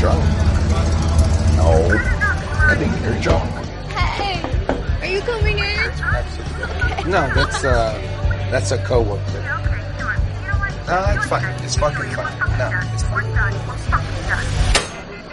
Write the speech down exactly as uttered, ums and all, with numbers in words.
drunk. No, I think you're drunk. Hey, are you coming in? No, that's uh, that's a coworker. No, it's fine. It's fucking fine. No, it's fine.